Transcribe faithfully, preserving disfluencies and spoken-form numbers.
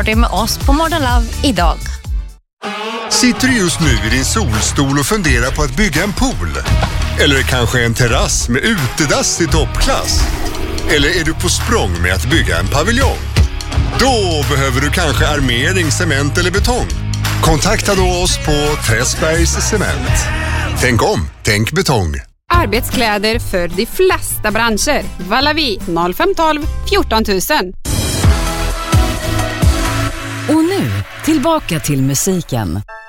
poolparty med oss på Modern Love idag. Sitter du just nu i din solstol och funderar på att bygga en pool? Eller kanske en terrass med utedass i toppklass? Eller är du på språng med att bygga en paviljong? Då behöver du kanske armering, cement eller betong. Kontakta då oss på Träsbergs Cement. Tänk om, tänk betong. Arbetskläder för de flesta branscher. Valavi noll fem ett två fjorton tusen. Och nu, tillbaka till musiken.